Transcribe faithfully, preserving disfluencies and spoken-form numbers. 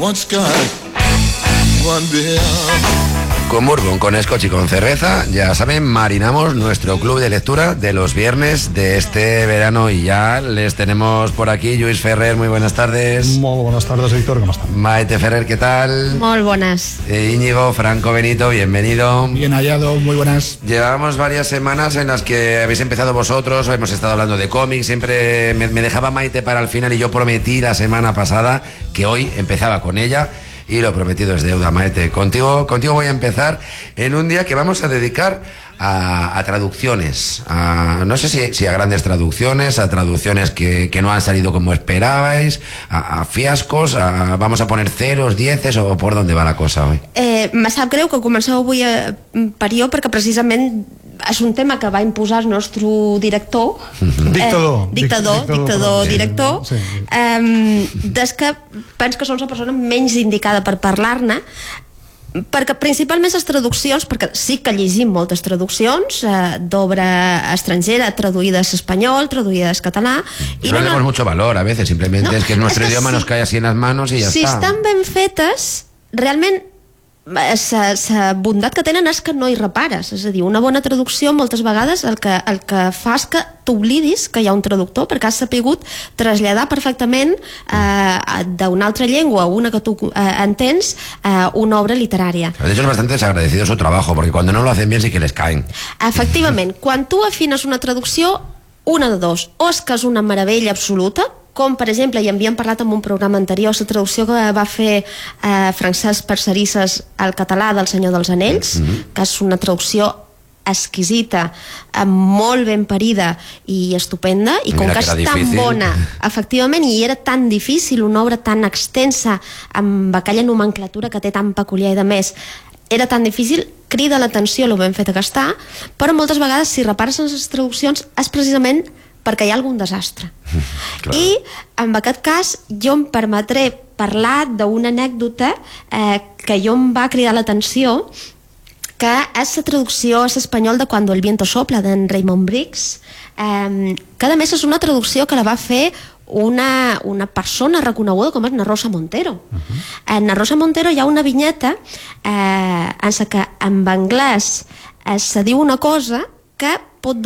Con Bourbon, con Scotch y con cerveza, ya saben, marinamos nuestro club de lectura de los viernes de este verano y ya les tenemos por aquí. Lluís Ferrer, muy buenas tardes. Muy buenas tardes, Víctor, ¿cómo estás? Maite Ferrer, ¿qué tal? Muy buenas. E Íñigo Franco Benito, bienvenido. Bien hallado, muy buenas. Llevábamos varias semanas en las que habéis empezado vosotros, hemos estado hablando de cómics, siempre me, me dejaba Maite para el final y yo prometí la semana pasada que hoy empezaba con ella. Y lo prometido es deuda, Maite. Contigo, contigo voy a empezar en un día que vamos a dedicar a, a traducciones. A, no sé si, si a grandes traducciones, a traducciones que, que no han salido como esperabais, a, a fiascos, a, vamos a poner ceros, dieces, o por dónde va la cosa hoy? Eh, me sap greu que comenceu avui a, per jo, perquè precisament és un tema que va imposar el nostre director. Mm-hmm. Dictador. Eh, dictador, Dic, dictador, sí, director. Sí. Eh, des que penso que sou la persona menys indicada per parlar-ne, perquè principalment les traduccions, perquè sí que llegim moltes traduccions eh, d'obra estrangera traduïdes a espanyol, traduïdes a català, y no le damos mucho valor a veces, simplemente no, es que nuestro es que idioma sí, nos cae así en las manos y ya si está. Si estan ben fetes, realment la bondat que tenen és que no hi repares. És a dir, una bona traducció moltes vegades el que, el que fa és que t'oblidis que hi ha un traductor, perquè has sapigut traslladar perfectament eh, d'una altra llengua, una que tu eh, entens, eh, una obra literària. De hecho es bastante desagradecido su trabajo, porque cuando no lo hacen bien sí que les caen. Efectivament, quan tu afines una traducció, una de dos, o és que és una meravella absoluta, com per exemple, i en havíem parlat en un programa anterior, la traducció que va fer eh, Francesc Parcerisses al català del Senyor dels Anells, mm-hmm. que és una traducció exquisita, molt ben parida i estupenda, i com Mira que, que és difícil. tan bona, efectivament, i era tan difícil, una obra tan extensa, amb aquella nomenclatura que té tan peculiar i de més, era tan difícil, crida l'atenció lo ben feta que està, però moltes vegades si repares en les traduccions és precisament perquè hi ha algun desastre. Clar. I en aquest cas jo em permetré parlar d'una anècdota eh, que jo em va cridar l'atenció, que és la traducció a l'espanyol de Cuando el viento sopla, d'en Raymond Briggs, eh, que a més és una traducció que la va fer una, una persona reconeguda com és na Rosa Montero. Uh-huh. En na Rosa Montero hi ha una vinyeta eh, en la que en anglès eh, se diu una cosa que pot